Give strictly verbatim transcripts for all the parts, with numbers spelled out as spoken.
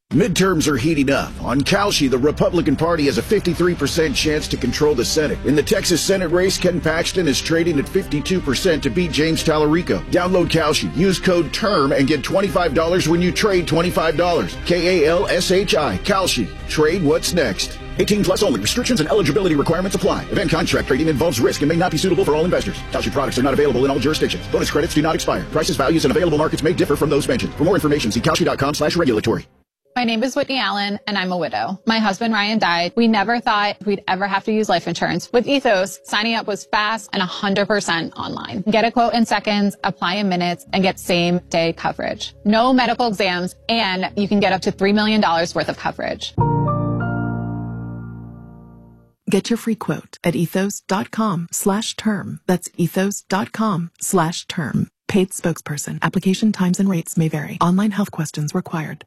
Midterms are heating up. On Kalshi, the Republican Party has a fifty-three percent chance to control the Senate. In the Texas Senate race, Ken Paxton is trading at fifty-two percent to beat James Tallarico. Download Kalshi. Use code TERM and get twenty-five dollars when you trade twenty-five dollars. K A L S H I. Kalshi. Trade what's next. eighteen plus only. Restrictions and eligibility requirements apply. Event contract trading involves risk and may not be suitable for all investors. Kalshi products are not available in all jurisdictions. Bonus credits do not expire. Prices, values, and available markets may differ from those mentioned. For more information, see kalshi.com slash regulatory. My name is Whitney Allen, and I'm a widow. My husband, Ryan, died. We never thought we'd ever have to use life insurance. With Ethos, signing up was fast and one hundred percent online. Get a quote in seconds, apply in minutes, and get same-day coverage. No medical exams, and you can get up to three million dollars worth of coverage. Get your free quote at ethos.com slash term. That's ethos.com slash term. Paid spokesperson. Application times and rates may vary. Online health questions required.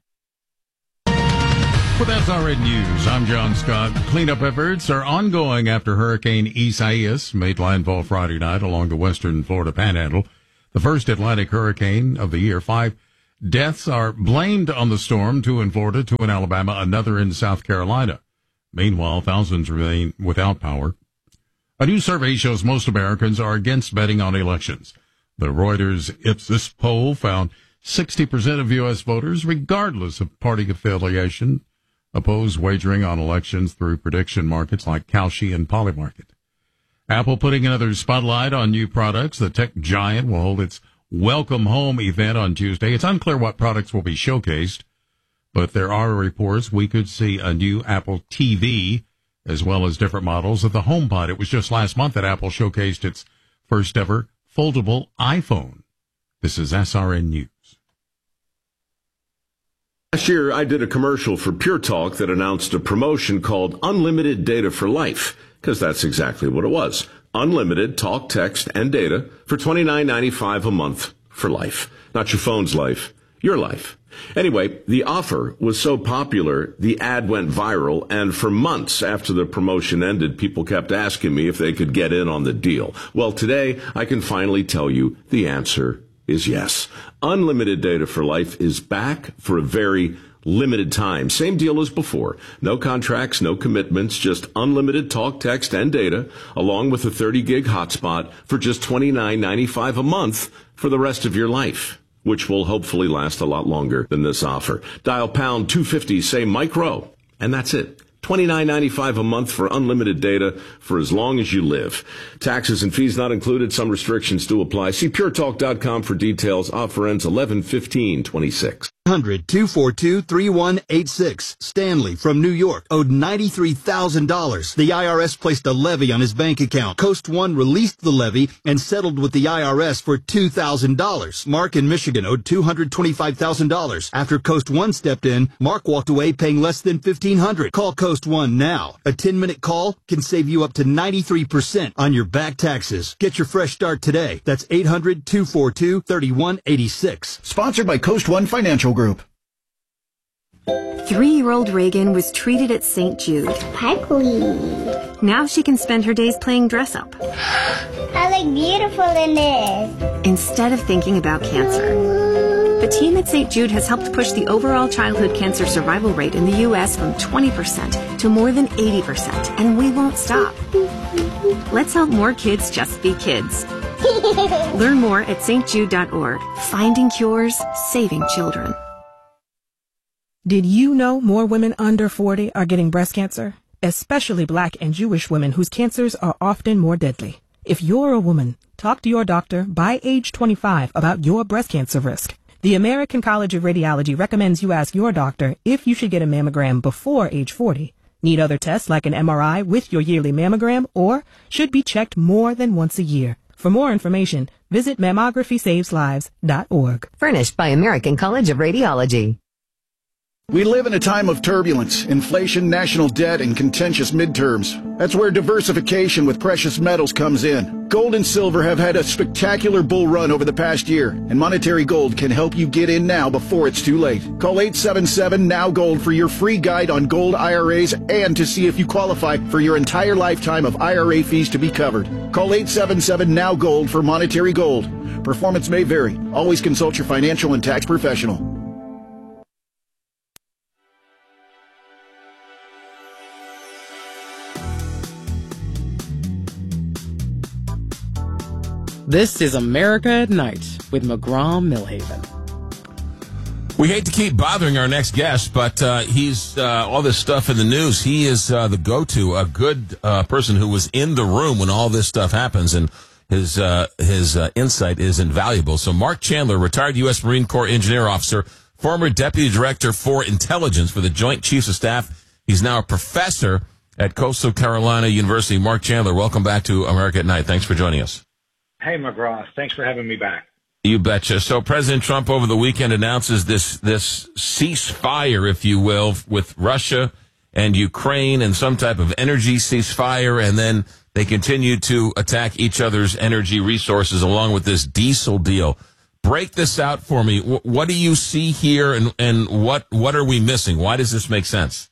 With S R N News, I'm John Scott. Cleanup efforts are ongoing after Hurricane Isaias made landfall Friday night along the western Florida Panhandle. The first Atlantic hurricane of the year. Five deaths are blamed on the storm, two in Florida, two in Alabama, another in South Carolina. Meanwhile, thousands remain without power. A new survey shows most Americans are against betting on elections. The Reuters Ipsos poll found sixty percent of U S voters, regardless of party affiliation, oppose wagering on elections through prediction markets like Kalshi and Polymarket. Apple putting another spotlight on new products. The tech giant will hold its Welcome Home event on Tuesday. It's unclear what products will be showcased, but there are reports we could see a new Apple T V as well as different models of the HomePod. It was just last month that Apple showcased its first ever foldable iPhone. This is S R N News. Last year, I did a commercial for Pure Talk that announced a promotion called Unlimited Data for Life, because that's exactly what it was. Unlimited talk, text, and data for twenty-nine ninety-five a month for life. Not your phone's life, your life. Anyway, the offer was so popular, the ad went viral, and for months after the promotion ended, people kept asking me if they could get in on the deal. Well, today, I can finally tell you the answer is yes. Unlimited Data for Life is back for a very limited time. Same deal as before. No contracts, no commitments, just unlimited talk, text, and data, along with a thirty gig hotspot for just twenty-nine ninety-five a month for the rest of your life, which will hopefully last a lot longer than this offer. Dial pound two fifty, say micro, and that's it. twenty-nine ninety-five a month for unlimited data for as long as you live. Taxes and fees not included. Some restrictions do apply. See pure talk dot com for details. Offer ends eleven fifteen twenty-six. one hundred, two four two, three one eight six. Stanley from New York owed ninety-three thousand dollars. The I R S placed a levy on his bank account. Coast One released the levy and settled with the I R S for two thousand dollars. Mark in Michigan owed two hundred twenty-five thousand dollars. After Coast One stepped in, Mark walked away paying less than fifteen hundred dollars. Call Coast One now. A ten minute call can save you up to ninety-three percent on your back taxes. Get your fresh start today. That's eight hundred, two four two, three one eight six. Sponsored by Coast One Financial Group. Three-year-old Reagan was treated at Saint Jude. Hi, please. Now she can spend her days playing dress-up. I look beautiful in this. Instead of thinking about cancer. The team at Saint Jude has helped push the overall childhood cancer survival rate in the U S from twenty percent to more than eighty percent, and we won't stop. Let's help more kids just be kids. Learn more at st jude dot org. Finding cures, saving children. Did you know more women under forty are getting breast cancer? Especially Black and Jewish women whose cancers are often more deadly. If you're a woman, talk to your doctor by age twenty-five about your breast cancer risk. The American College of Radiology recommends you ask your doctor if you should get a mammogram before age forty. Need other tests like an M R I with your yearly mammogram, or should be checked more than once a year. For more information, visit mammography saves lives dot org. Furnished by American College of Radiology. We live in a time of turbulence, inflation, national debt, and contentious midterms. That's where diversification with precious metals comes in. Gold and silver have had a spectacular bull run over the past year, and Monetary Gold can help you get in now before it's too late. Call eight seven seven, N O W Gold for your free guide on gold I R As and to see if you qualify for your entire lifetime of I R A fees to be covered. Call eight seven seven, N O W Gold for Monetary Gold. Performance may vary. Always consult your financial and tax professional. This is America at Night with McGraw-Millhaven. We hate to keep bothering our next guest, but uh, he's uh, all this stuff in the news. He is uh, the go-to, a good uh, person who was in the room when all this stuff happens, and his uh, his uh, insight is invaluable. So Mark Chandler, retired U S Marine Corps engineer officer, former deputy director for intelligence for the Joint Chiefs of Staff. He's now a professor at Coastal Carolina University. Mark Chandler, welcome back to America at Night. Thanks for joining us. Hey, McGraw. Thanks for having me back. You betcha. So President Trump over the weekend announces this this ceasefire, if you will, with Russia and Ukraine, and some type of energy ceasefire, and then they continue to attack each other's energy resources along with this diesel deal. Break this out for me. W- what do you see here, and, and what, what are we missing? Why does this make sense?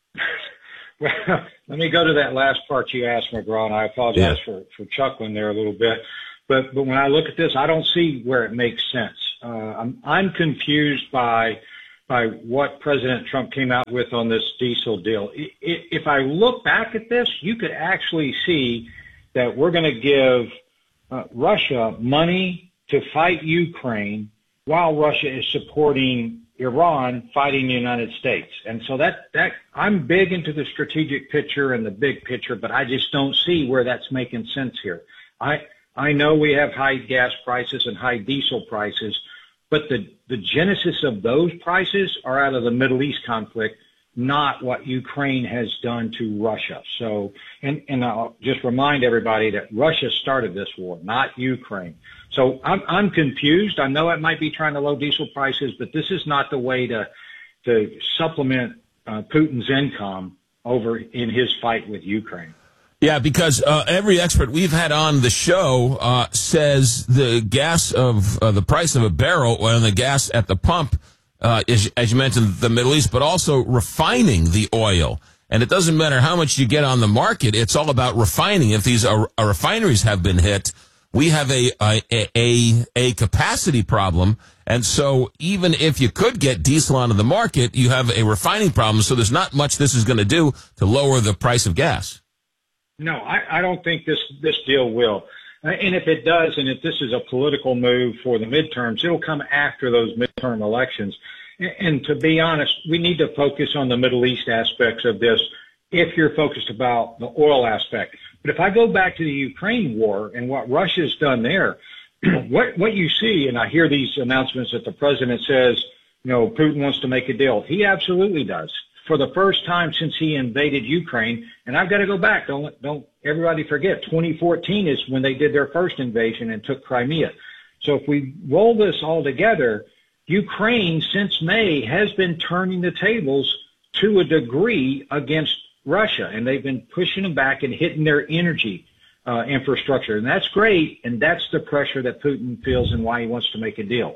Well, let me go to that last part you asked, McGraw, and I apologize yeah. for, for chuckling there a little bit. But but when I look at this, I don't see where it makes sense. Uh, I'm I'm confused by by what President Trump came out with on this diesel deal. If I look back at this, you could actually see that we're going to give uh, Russia money to fight Ukraine while Russia is supporting Iran fighting the United States. And so that that I'm big into the strategic picture and the big picture, but I just don't see where that's making sense here. I. I know we have high gas prices and high diesel prices, but the, the genesis of those prices are out of the Middle East conflict, not what Ukraine has done to Russia. So, and, and I'll just remind everybody that Russia started this war, not Ukraine. So I'm, I'm confused. I know it might be trying to lower diesel prices, but this is not the way to, to supplement uh, Putin's income over in his fight with Ukraine. Yeah, because uh, every expert we've had on the show uh, says the gas of uh, the price of a barrel and the gas at the pump uh, is, as you mentioned, the Middle East, but also refining the oil. And it doesn't matter how much you get on the market; it's all about refining. If these are, are refineries have been hit, we have a, a a a capacity problem. And so, even if you could get diesel onto the market, you have a refining problem. So there's not much this is going to do to lower the price of gas. No, I, I don't think this, this deal will. And if it does, and if this is a political move for the midterms, it'll come after those midterm elections. And, and to be honest, we need to focus on the Middle East aspects of this if you're focused about the oil aspect. But if I go back to the Ukraine war and what Russia's done there, what, what you see, and I hear these announcements that the president says, you know, Putin wants to make a deal. He absolutely does. For the first time since he invaded Ukraine, and I've got to go back. Don't don't everybody forget. twenty fourteen is when they did their first invasion and took Crimea. So if we roll this all together, Ukraine since May has been turning the tables to a degree against Russia, and they've been pushing them back and hitting their energy uh, infrastructure, and that's great. And that's the pressure that Putin feels and why he wants to make a deal.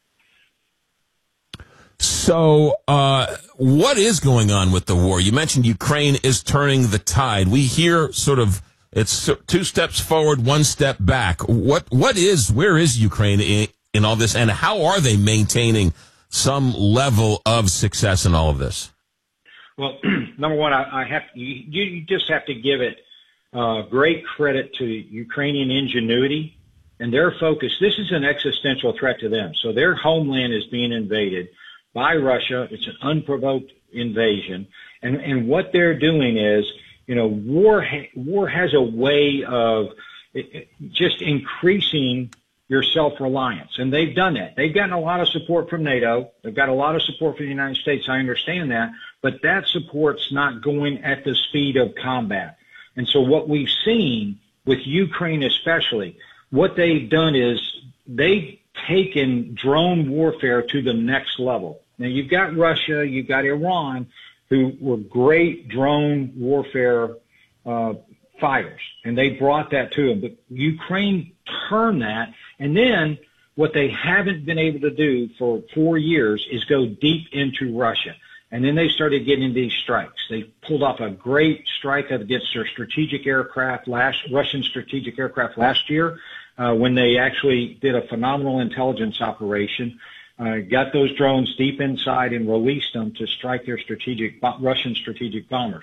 So, uh, what is going on with the war? You mentioned Ukraine is turning the tide. We hear sort of it's two steps forward, one step back. What, what is, where is Ukraine in, in all this, and how are they maintaining some level of success in all of this? Well, number one, I, I have you, you just have to give it uh, great credit to Ukrainian ingenuity and their focus. This is an existential threat to them. So their homeland is being invaded by Russia. It's an unprovoked invasion. And, and what they're doing is, you know, war, ha- war has a way of it, it, just increasing your self-reliance. And they've done that. They've gotten a lot of support from NATO. They've got a lot of support from the United States. I understand that. But that support's not going at the speed of combat. And so what we've seen with Ukraine especially, what they've done is they've taken drone warfare to the next level. Now, you've got Russia, you've got Iran, who were great drone warfare uh, fighters, and they brought that to them. But Ukraine turned that, and then what they haven't been able to do for four years is go deep into Russia. And then they started getting these strikes. They pulled off a great strike against their strategic aircraft, last Russian strategic aircraft last year, uh, when they actually did a phenomenal intelligence operation. Uh, got those drones deep inside and released them to strike their strategic Russian strategic bombers.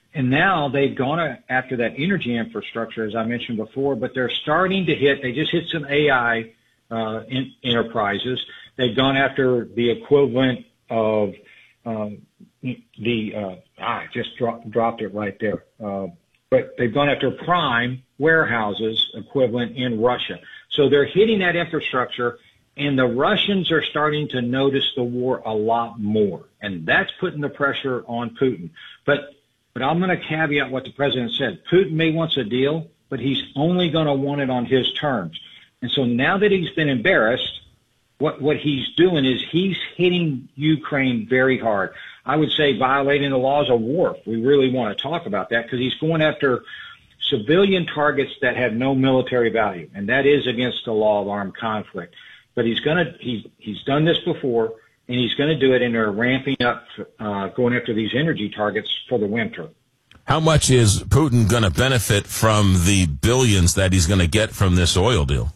And now they've gone after that energy infrastructure, as I mentioned before, but they're starting to hit, they just hit some A I uh, in, enterprises. They've gone after the equivalent of um, the, uh, ah, I just dro- dropped it right there. Uh, but they've gone after prime warehouses equivalent in Russia. So they're hitting that infrastructure, and the Russians are starting to notice the war a lot more. And that's putting the pressure on Putin. But But I'm going to caveat what the president said. Putin may want a deal, but he's only going to want it on his terms. And so now that he's been embarrassed, what, what he's doing is he's hitting Ukraine very hard. I would say violating the laws of war. If we really want to talk about that, because he's going after civilian targets that have no military value, and that is against the law of armed conflict. But he's going to, he's, he's done this before, and he's going to do it, and they're ramping up, uh, going after these energy targets for the winter. How much is Putin going to benefit from the billions that he's going to get from this oil deal?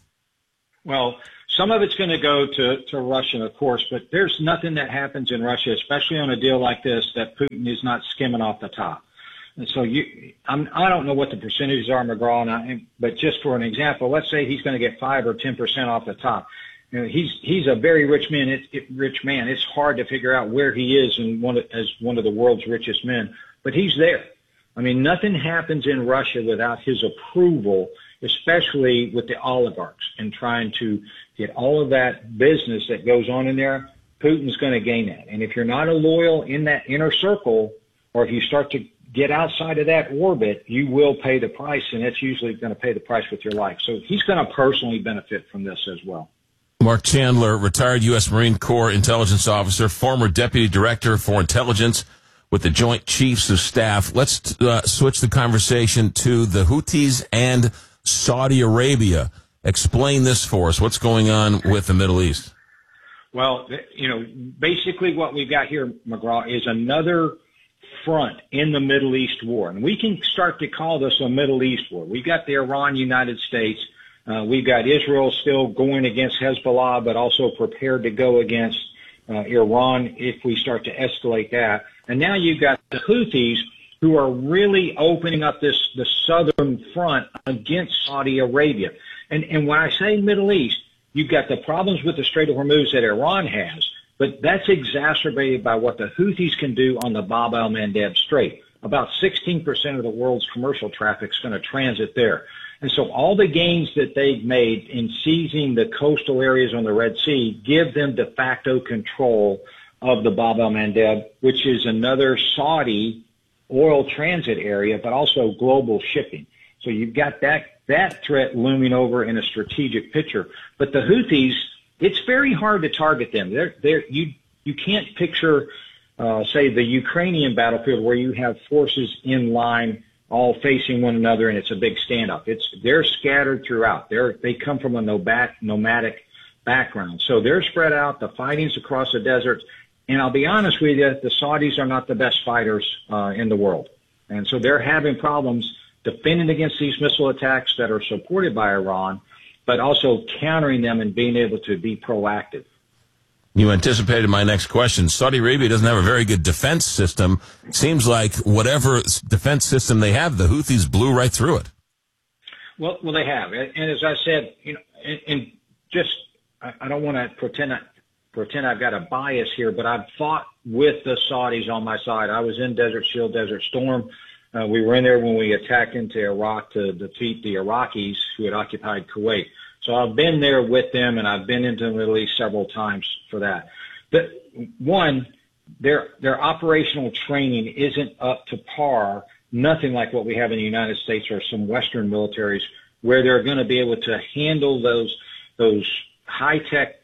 Well, some of it's going to go to, to Russia, of course, but there's nothing that happens in Russia, especially on a deal like this, that Putin is not skimming off the top. And so you, I'm, I don't know what the percentages are, McGraw, and I, but just for an example, let's say he's going to get five or ten percent off the top. You know, he's he's a very rich man. It, it, rich man. It's hard to figure out where he is in one of, as one of the world's richest men, but he's there. I mean, nothing happens in Russia without his approval, especially with the oligarchs and trying to get all of that business that goes on in there. Putin's going to gain that, and if you're not a loyal in that inner circle, or if you start to get outside of that orbit, you will pay the price, and that's usually going to pay the price with your life. So he's going to personally benefit from this as well. Mark Chandler, retired U S Marine Corps intelligence officer, former deputy director for intelligence with the Joint Chiefs of Staff. Let's uh, switch the conversation to the Houthis and Saudi Arabia. Explain this for us. What's going on with the Middle East? Well, you know, basically what we've got here, McGraw, is another front in the Middle East war. And we can start to call this a Middle East war. We've got the Iran-United States. Uh, we've got Israel still going against Hezbollah, but also prepared to go against uh, Iran if we start to escalate that. And now you've got the Houthis, who are really opening up this the southern front against Saudi Arabia. And, and when I say Middle East, you've got the problems with the Strait of Hormuz that Iran has, but that's exacerbated by what the Houthis can do on the Bab el-Mandeb Strait. About sixteen percent of the world's commercial traffic is going to transit there. And so all the gains that they've made in seizing the coastal areas on the Red Sea give them de facto control of the Bab el-Mandeb, which is another Saudi oil transit area, but also global shipping. So you've got that, that threat looming over in a strategic picture. But the Houthis, it's very hard to target them. They're, they're, you, you can't picture, uh, say, the Ukrainian battlefield where you have forces in line all facing one another, and it's a big standoff. It's they're scattered throughout. They're they come from a nomadic background, so they're spread out. The fighting's across the deserts, and I'll be honest with you, the Saudis are not the best fighters uh, in the world, and so they're having problems defending against these missile attacks that are supported by Iran, but also countering them and being able to be proactive. You anticipated my next question. Saudi Arabia doesn't have a very good defense system. Seems like whatever defense system they have, the Houthis blew right through it. Well, well, they have, and as I said, you know, and, and just I, I don't want to pretend I, pretend I've got a bias here, but I've fought with the Saudis on my side. I was in Desert Shield, Desert Storm. Uh, we were in there when we attacked into Iraq to defeat the Iraqis who had occupied Kuwait. So I've been there with them, and I've been into the Middle East several times for that. But one, their their operational training isn't up to par, nothing like what we have in the United States or some Western militaries, where they're going to be able to handle those those high-tech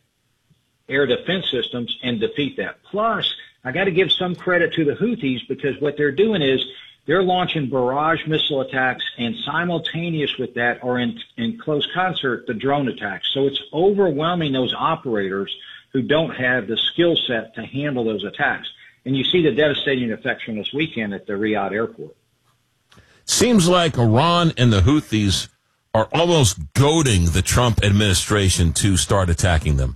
air defense systems and defeat that. Plus, I got to give some credit to the Houthis, because what they're doing is they're launching barrage missile attacks, and simultaneous with that, or in, in close concert, the drone attacks. So it's overwhelming those operators who don't have the skill set to handle those attacks. And you see the devastating effects from this weekend at the Riyadh airport. Seems like Iran and the Houthis are almost goading the Trump administration to start attacking them.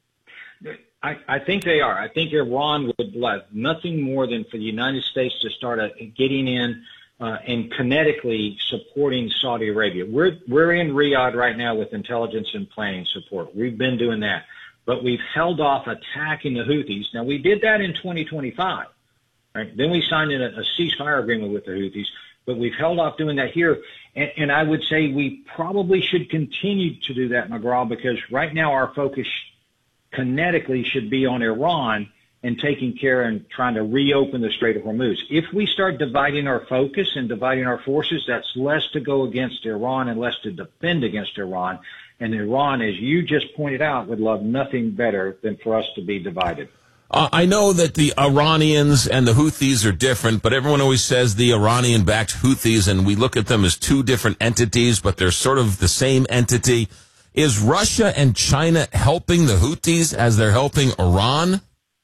I, I think they are. I think Iran would love nothing more than for the United States to start a, getting in uh, and kinetically supporting Saudi Arabia. We're, we're in Riyadh right now with intelligence and planning support. We've been doing that. But we've held off attacking the Houthis. Now, we did that in twenty twenty-five. Right? Then we signed in a, a ceasefire agreement with the Houthis, but we've held off doing that here. And, and I would say we probably should continue to do that, McGraw, because right now our focus kinetically should be on Iran and taking care and trying to reopen the Strait of Hormuz. If we start dividing our focus and dividing our forces, that's less to go against Iran and less to defend against Iran. And Iran, as you just pointed out, would love nothing better than for us to be divided. Uh, I know that the Iranians and the Houthis are different, but everyone always says the Iranian-backed Houthis, and we look at them as two different entities, but they're sort of the same entity. Is Russia and China helping the Houthis as they're helping Iran?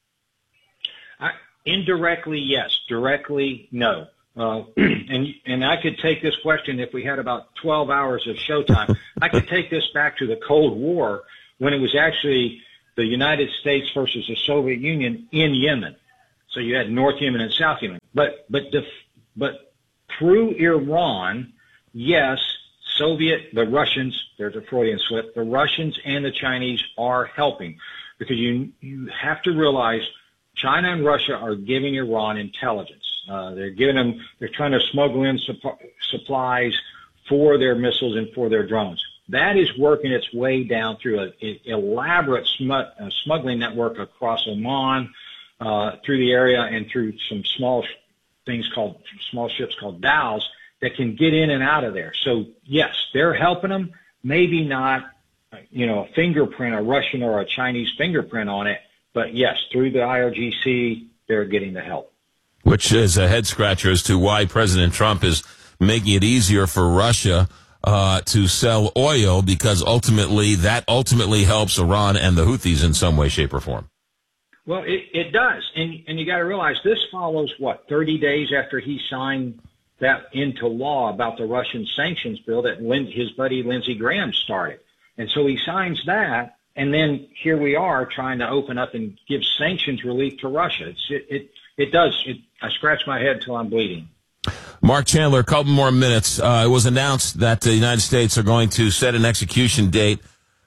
I, indirectly, yes. Directly, no. Uh, and and I could take this question if we had about twelve hours of showtime. I could take this back to the Cold War when it was actually the United States versus the Soviet Union in Yemen. So you had North Yemen and South Yemen. But but def, but through Iran, yes, Soviet, the Russians, there's a Freudian slip, the Russians and the Chinese are helping, because you you have to realize China and Russia are giving Iran intelligence. Uh, they're giving them, they're trying to smuggle in supp- supplies for their missiles and for their drones. That is working its way down through an elaborate sm- uh, smuggling network across Oman, uh, through the area, and through some small sh- things called, small ships called dhows that can get in and out of there. So yes, they're helping them. Maybe not, you know, a fingerprint, a Russian or a Chinese fingerprint on it, but yes, through the I R G C, they're getting the help. Which is a head scratcher as to why President Trump is making it easier for Russia uh, to sell oil, because ultimately that ultimately helps Iran and the Houthis in some way, shape, or form. Well, it, it does. And, and you got to realize this follows, what, thirty days after he signed that into law about the Russian sanctions bill that Lin, his buddy Lindsey Graham started. And so he signs that, and then here we are trying to open up and give sanctions relief to Russia. It's, it, it, it does. It, I scratch my head till I'm bleeding. Mark Chandler, a couple more minutes. Uh, it was announced that the United States are going to set an execution date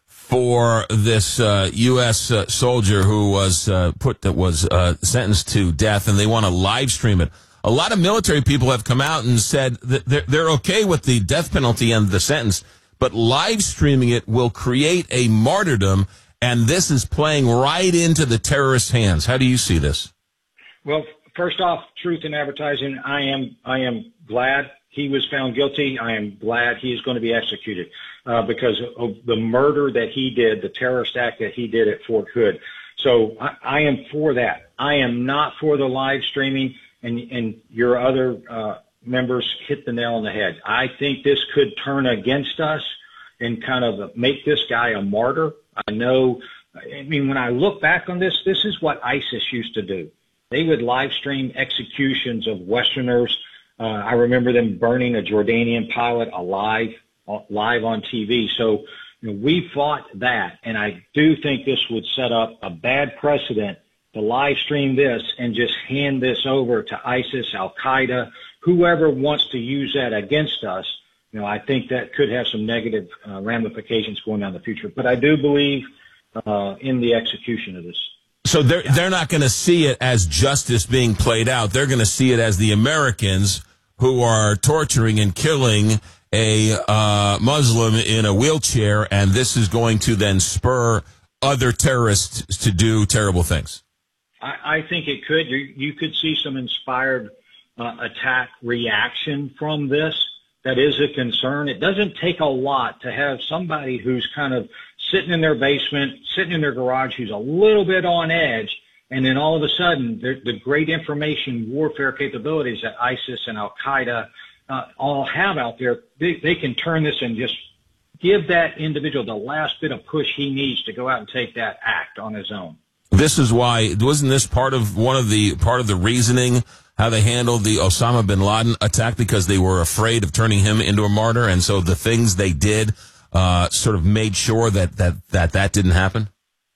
for this uh, U S uh, soldier who was uh, put that was uh, sentenced to death, and they want to live stream it. A lot of military people have come out and said that they're, they're okay with the death penalty and the sentence, but live streaming it will create a martyrdom, and this is playing right into the terrorists' hands. How do you see this? Well, first off, truth in advertising, I am I am glad he was found guilty. I am glad he is going to be executed uh, because of the murder that he did, the terrorist act that he did at Fort Hood. So I, I am for that. I am not for the live streaming, and, and your other uh, members hit the nail on the head. I think this could turn against us and kind of make this guy a martyr. I know, I mean, when I look back on this, this is what ISIS used to do. They would live stream executions of Westerners. Uh, I remember them burning a Jordanian pilot alive, uh, live on T V. So you know, we fought that, and I do think this would set up a bad precedent to live stream this and just hand this over to ISIS, Al-Qaeda, whoever wants to use that against us. You know, I think that could have some negative uh, ramifications going down the future. But I do believe uh, in the execution of this. So they're they're not going to see it as justice being played out. They're going to see it as the Americans who are torturing and killing a uh, Muslim in a wheelchair, and this is going to then spur other terrorists to do terrible things. I, I think it could. You, you could see some inspired uh, attack reaction from this. That is a concern. It doesn't take a lot to have somebody who's kind of sitting in their basement, sitting in their garage, who's a little bit on edge, and then all of a sudden the, the great information warfare capabilities that ISIS and Al-Qaeda uh, all have out there, they, they can turn this and just give that individual the last bit of push he needs to go out and take that act on his own. This is why, wasn't this part of one of the part of the reasoning how they handled the Osama bin Laden attack, because they were afraid of turning him into a martyr, and so the things they did uh, sort of made sure that, that, that that didn't happen?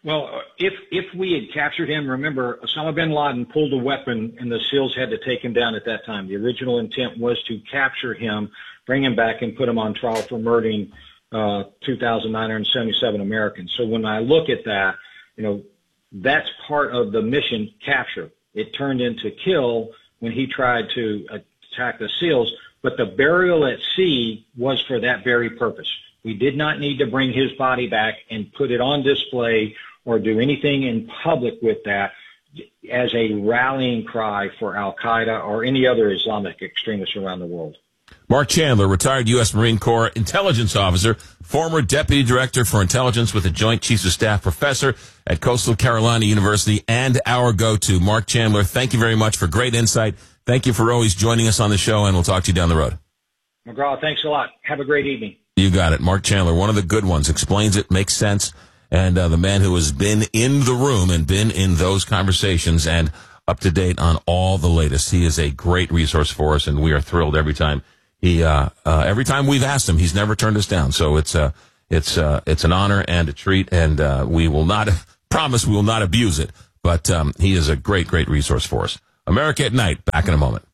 Well, if if we had captured him, remember, Osama bin Laden pulled a weapon and the SEALs had to take him down at that time. The original intent was to capture him, bring him back, and put him on trial for murdering uh, two thousand nine hundred seventy-seven Americans. So when I look at that, you know, that's part of the mission, capture. It turned into kill when he tried to attack the SEALs, but the burial at sea was for that very purpose. We did not need to bring his body back and put it on display or do anything in public with that as a rallying cry for Al-Qaeda or any other Islamic extremists around the world. Mark Chandler, retired U S Marine Corps intelligence officer, former deputy director for intelligence with the Joint Chiefs of Staff, professor at Coastal Carolina University, and our go-to. Mark Chandler, thank you very much for great insight. Thank you for always joining us on the show, and we'll talk to you down the road. McGraw, thanks a lot. Have a great evening. You got it. Mark Chandler, one of the good ones, explains it, makes sense, and uh, the man who has been in the room and been in those conversations and up to date on all the latest. He is a great resource for us, and we are thrilled every time he uh, uh every time we've asked him. He's never turned us down. So it's uh it's uh it's an honor and a treat, and uh we will not promise we will not abuse it, but um he is a great great resource for us. America at Night, back in a moment.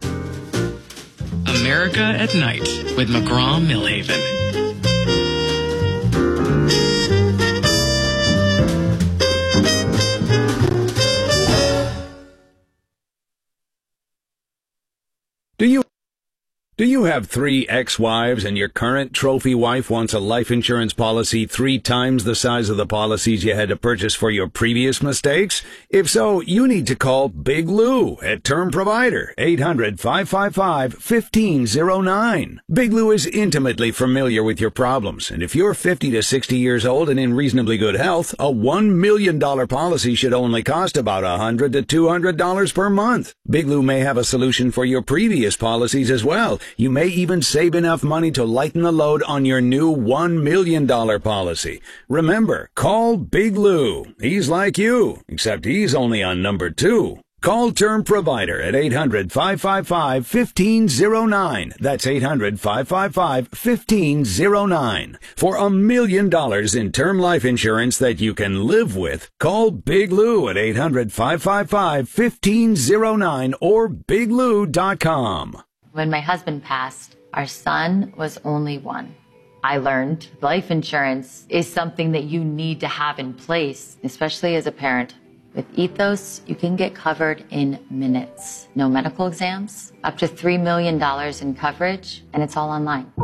America at Night with McGraw-Milhaven. Do you Do you have three ex-wives and your current trophy wife wants a life insurance policy three times the size of the policies you had to purchase for your previous mistakes? If so, you need to call Big Lou at Term Provider, eight hundred, five five five, one five zero nine. Big Lou is intimately familiar with your problems, and if you're fifty to sixty years old and in reasonably good health, a one million dollars policy should only cost about one hundred to two hundred dollars per month. Big Lou may have a solution for your previous policies as well. You may even save enough money to lighten the load on your new one million dollars policy. Remember, call Big Lou. He's like you, except he's only on number two. Call Term Provider at eight hundred, five five five, one five zero nine. That's eight hundred, five five five, one five zero nine. For a million dollars in term life insurance that you can live with, call Big Lou at eight hundred, five five five, one five zero nine or big lou dot com. When my husband passed, our son was only one. I learned life insurance is something that you need to have in place, especially as a parent. With Ethos, you can get covered in minutes. No medical exams, up to three million dollars in coverage, and it's all online.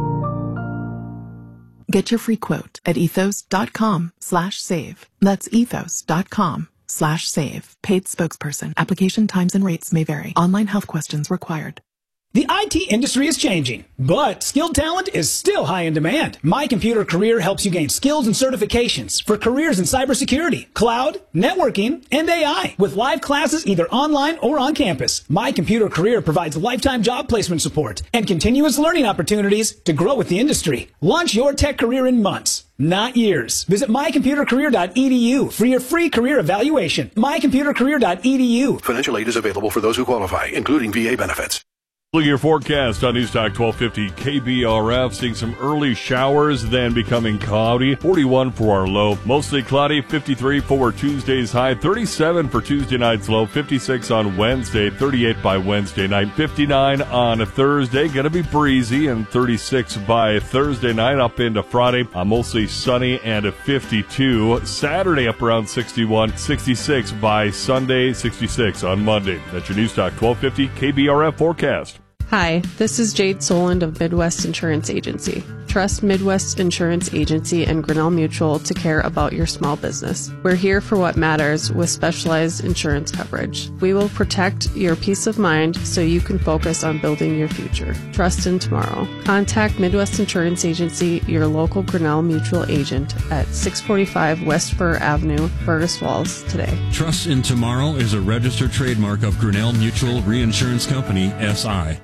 Get your free quote at ethos.com slash save. That's ethos.com slash save. Paid spokesperson. Application times and rates may vary. Online health questions required. The I T industry is changing, but skilled talent is still high in demand. My Computer Career helps you gain skills and certifications for careers in cybersecurity, cloud, networking, and A I. With live classes either online or on campus, My Computer Career provides lifetime job placement support and continuous learning opportunities to grow with the industry. Launch your tech career in months, not years. Visit my computer career dot e d u for your free career evaluation. my computer career dot e d u. Financial aid is available for those who qualify, including V A benefits. Look at your forecast on Newstalk twelve fifty K B R F. Seeing some early showers, then becoming cloudy. forty-one for our low. Mostly cloudy. fifty-three for Tuesday's high. thirty-seven for Tuesday night's low. fifty-six on Wednesday. thirty-eight by Wednesday night. fifty-nine on Thursday. Gonna be breezy. And thirty-six by Thursday night. Up into Friday. Uh, mostly sunny and fifty-two. Saturday up around sixty-one. sixty-six by Sunday. sixty-six on Monday. That's your Newstalk twelve fifty K B R F forecast. Hi, this is Jade Soland of Midwest Insurance Agency. Trust Midwest Insurance Agency and Grinnell Mutual to care about your small business. We're here for what matters with specialized insurance coverage. We will protect your peace of mind so you can focus on building your future. Trust in tomorrow. Contact Midwest Insurance Agency, your local Grinnell Mutual agent at six forty-five West Fir Avenue, Fergus Falls today. Trust in Tomorrow is a registered trademark of Grinnell Mutual Reinsurance Company, S I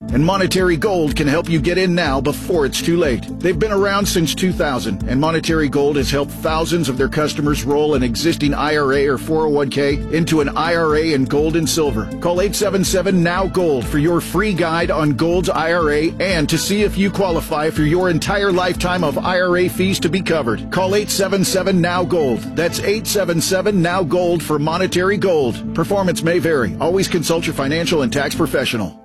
And Monetary Gold can help you get in now before it's too late. They've been around since two thousand, and Monetary Gold has helped thousands of their customers roll an existing I R A or four oh one k into an I R A in gold and silver. Call eight seven seven now gold for your free guide on Gold's I R A and to see if you qualify for your entire lifetime of I R A fees to be covered. Call eight seven seven now gold. That's eight seven seven now gold for Monetary Gold. Performance may vary. Always consult your financial and tax professional.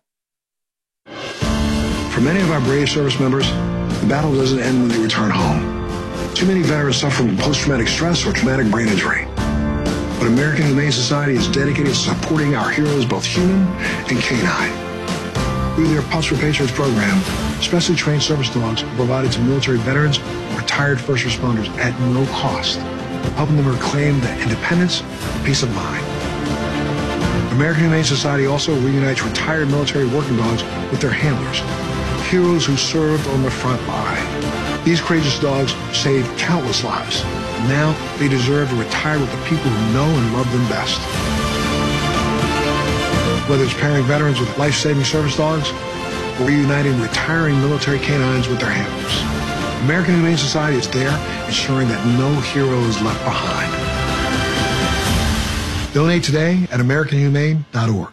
For many of our brave service members, the battle doesn't end when they return home. Too many veterans suffer from post-traumatic stress or traumatic brain injury. But American Humane Society is dedicated to supporting our heroes, both human and canine. Through their Pups for Patriots program, specially trained service dogs are provided to military veterans and retired first responders at no cost, helping them reclaim their independence and peace of mind. American Humane Society also reunites retired military working dogs with their handlers, heroes who served on the front line. These courageous dogs saved countless lives. Now they deserve to retire with the people who know and love them best. Whether it's pairing veterans with life-saving service dogs or reuniting retiring military canines with their handlers, American Humane Society is there ensuring that no hero is left behind. Donate today at american humane dot org.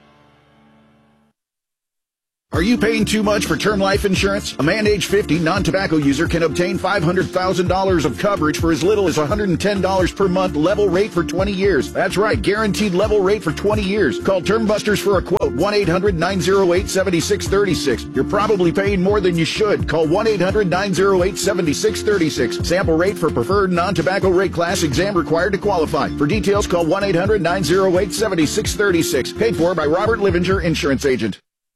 Are you paying too much for term life insurance? A man age fifty, non-tobacco user can obtain five hundred thousand dollars of coverage for as little as one hundred ten dollars per month, level rate for twenty years. That's right, guaranteed level rate for twenty years. Call Term Busters for a quote, one eight hundred nine oh eight seven six three six. You're probably paying more than you should. Call one eight hundred nine oh eight seven six three six. Sample rate for preferred non-tobacco rate class, exam required to qualify. For details, call one eight hundred nine oh eight seven six three six. Paid for by Robert Livinger, Insurance Agent.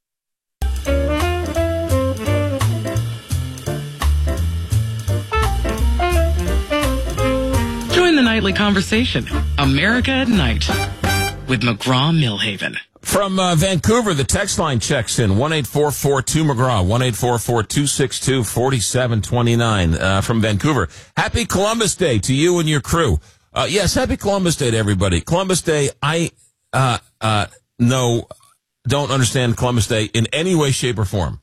Join the nightly conversation, America at Night, with McGraw-Millhaven. From uh, Vancouver, the text line checks in, one eight four four two McGraw, one eight four four two six two four seven two nine uh, from Vancouver. Happy Columbus Day to you and your crew. Uh, yes, happy Columbus Day to everybody. Columbus Day, I uh, uh, no, don't understand Columbus Day in any way, shape, or form.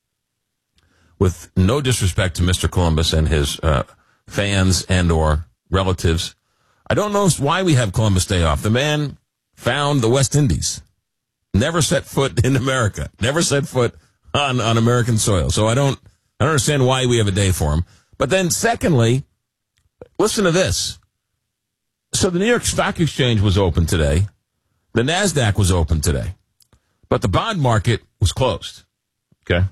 With no disrespect to Mister Columbus and his uh, fans and or relatives, I don't know why we have Columbus Day off. The man found the West Indies. Never set foot in America. Never set foot on, on American soil. So I don't, I don't understand why we have a day for him. But then secondly, listen to this. So the New York Stock Exchange was open today. The NASDAQ was open today. But the bond market was closed. Okay.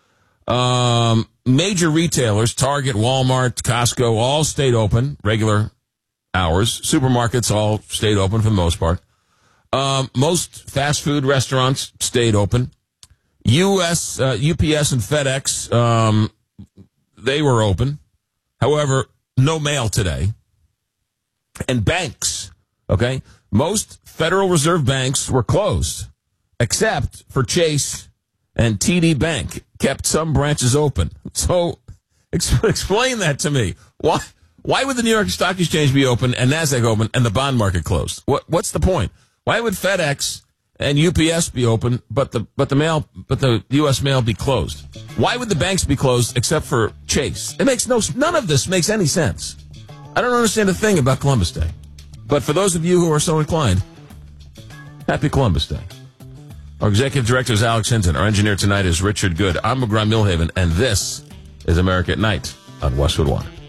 Um, major retailers, Target, Walmart, Costco, all stayed open, regular hours. Supermarkets all stayed open for the most part. Um, most fast food restaurants stayed open. U S, uh, U P S and FedEx, um, they were open. However, no mail today. And banks, okay? Most Federal Reserve banks were closed, except for Chase and T D Bank kept some branches open. So ex- explain that to me. Why why would the New York Stock Exchange be open and NASDAQ open and the bond market closed? What what's the point? Why would FedEx and U P S be open but the but the mail but the U S mail be closed? Why would the banks be closed except for Chase? It makes no none of this makes any sense. I don't understand a thing about Columbus Day. But for those of you who are so inclined, happy Columbus Day. Our executive director is Alex Hinton. Our engineer tonight is Richard Good. I'm McGraw-Millhaven, and this is America at Night on Westwood One.